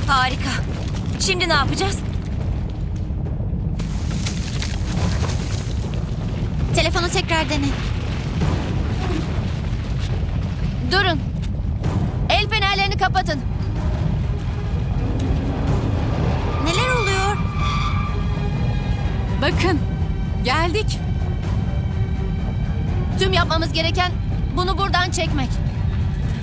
Harika. Şimdi ne yapacağız? Telefonu tekrar dene. Durun. El fenerlerini kapatın. Neler oluyor? Bakın. Geldik. Tüm yapmamız gereken bunu buradan çekmek.